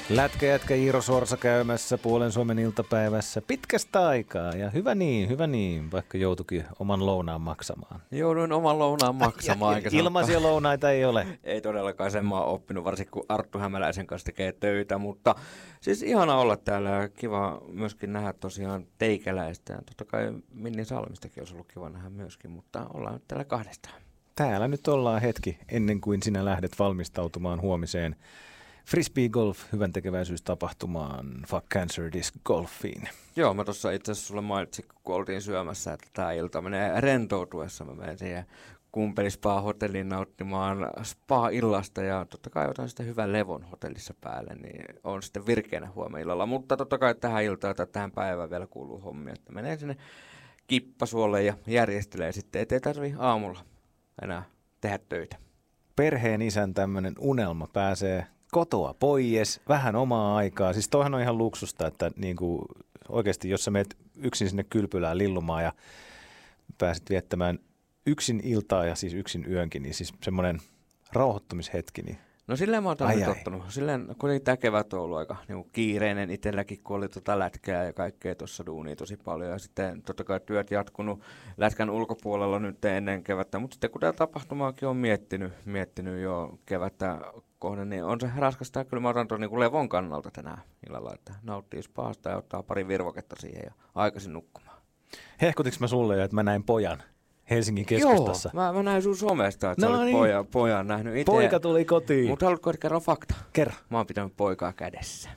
Lätkäjätkä Iiro Sorsa käymässä Puolen Suomen iltapäivässä pitkästä aikaa. Ja hyvä niin, vaikka joutuikin oman lounaan maksamaan. Jouduin oman lounaan maksamaan. Ilmaisia lounaita ei ole. Ei todellakaan, sen mä oon oppinut, varsinkin kun Arttu Hämäläisen kanssa tekee töitä. Mutta siis ihana olla täällä ja kiva myöskin nähdä tosiaan teikäläistä. Ja totta kai Minni Salmistakin olisi ollut kiva nähdä myöskin, mutta ollaan nyt täällä kahdestaan. Täällä nyt ollaan hetki ennen kuin sinä lähdet valmistautumaan huomiseen Frisbee Golf hyvän tekeväisyystapahtumaan Fuck Cancer Disc Golfiin. Joo, mä tuossa itse asiassa sulle mainitsin, kun oltiin syömässä, että tää ilta menee rentoutuessa. Mä menen siihen Kumpeli-spa-hotelliin nauttimaan spa-illasta ja totta kai otan sitten hyvän levon hotellissa päälle, niin on sitten virkeänä huomenna illalla. Mutta totta kai tähän iltaan tai tähän päivään vielä kuuluu hommia, että menee sinne kippasuolle ja järjestelee sitten, ettei tarvii aamulla enää tehdä töitä. Perheen isän tämmöinen unelma pääsee kotoa pois, vähän omaa aikaa. Siis toihan on ihan luksusta, että niinku oikeasti jos sä menet yksin sinne kylpylään lillumaan ja pääset viettämään yksin iltaa ja siis yksin yönkin, niin siis semmoinen rauhoittumishetki. Niin no silleen mä oon tottunut. Silleen, kun tämä kevät on ollut aika niin kiireinen itselläkin, kun oli lätkää ja kaikkea tuossa duunia tosi paljon. Ja sitten totta kai työt jatkunut lätkän ulkopuolella nyt ennen kevättä. Mutta sitten kun tämä tapahtumaakin on miettinyt jo kevättä kohden, niin on se raskasta. Kyllä mä otan tuon niin levon kannalta tänään illalla, että nauttii spaasta ja ottaa pari virvoketta siihen ja aikaisin nukkumaan. Hehkutinko mä sulle jo, että mä näin pojan Helsingin keskustassa? Joo, mä näin sun somesta, että sä olit pojan nähnyt itse. Poika tuli kotiin. Mutta haluatko kerran fakta? Kerro. Mä oon pitänyt poikaa kädessä.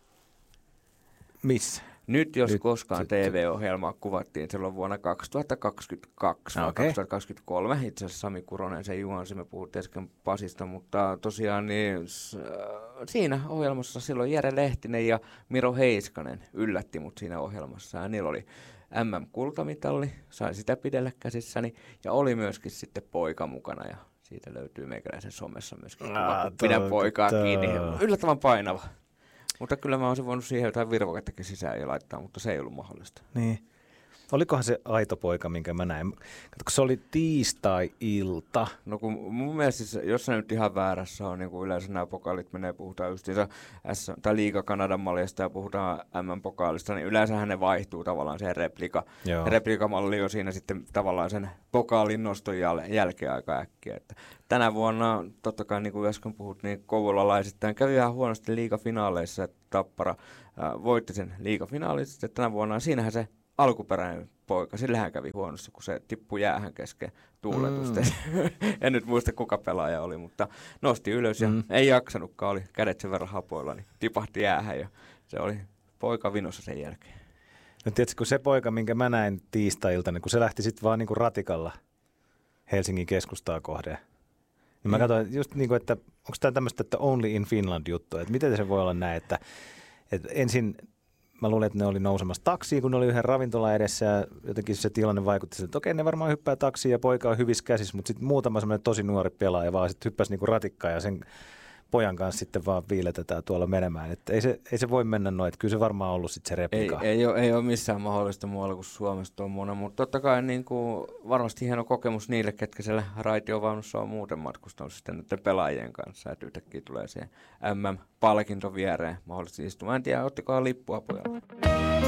Missä? Nyt jos koskaan TV-ohjelmaa kuvattiin silloin vuonna 2022 vai 2023. Itse asiassa Sami Kuronen sen juonsi, me puhuttiin äsken Pasista, mutta tosiaan niin, siinä ohjelmassa silloin Jere Lehtinen ja Miro Heiskanen yllätti mut siinä ohjelmassa. Ja niillä oli MM-kultamitalli, sain sitä pidellä käsissäni ja oli myöskin sitten poika mukana ja siitä löytyy meikäläisen somessa myöskin pidän poikaa kiinni. Yllättävän painava. Mutta kyllä mä olisin voinut siihen jotain virvokettakin sisään ja laittaa, mutta se ei ollut mahdollista. Niin. Olikohan se aito poika, minkä mä näin? Katso, se oli tiistai-ilta. No kun mun mielestä siis, jos se nyt ihan väärässä on, niin kuin yleensä nämä pokaalit menee, puhutaan justiinsa tai Liiga Kanadan maljasta ja puhutaan MM-pokaalista, niin yleensähän ne vaihtuu tavallaan siihen replikamalli on siinä sitten tavallaan sen pokaalin noston jälkeen aika äkkiä. Että tänä vuonna, totta kai niin kuin äsken puhut, niin kouvolalaisittain kävi ihan huonosti liigafinaaleissa, että Tappara voitti sen liigafinaalissa tänä vuonna. Siinähän se alkuperäinen poika, sillähän kävi huonosti, kun se tippui jäähän kesken tuuletusta. En nyt muista, kuka pelaaja oli, mutta nosti ylös ja ei jaksanutkaan, oli kädet sen verran hapoilla, niin tipahti jäähän ja se oli poika vinossa sen jälkeen. No tiedätkö, kun se poika, minkä mä näin tiistai-iltana, niin kun se lähti sitten vaan niin kuin ratikalla Helsingin keskustaa kohden, niin mä katsoin just niin kuin, että onko tämä tämmöistä, että only in Finland juttu, että miten se voi olla näin, että ensin mä luulen, että ne oli nousemassa taksiin, kun ne oli yhden ravintolan edessä ja jotenkin se tilanne vaikutti, että okei, ne varmaan hyppää taksiin ja poika on hyvissä käsissä, mutta sitten muutama semmoinen tosi nuori pelaaja vaan sitten hyppäsi niinku ratikkaan ja sen pojan kanssa sitten vaan viiletetään tuolla menemään. Että ei se voi mennä noin, että kyllä se varmaan ollut sitten se replika. Ei ole missään mahdollista muualla kuin Suomessa tuommoinen, mutta totta kai niin kuin varmasti hieno kokemus niille, ketkä siellä raitiovaunussa on muuten matkustanut sitten näiden pelaajien kanssa, että yhtäkkiä tulee siihen MM-palkinto viereen mahdollisesti istumaan. En tiedä, ottikohan lippua pojalla.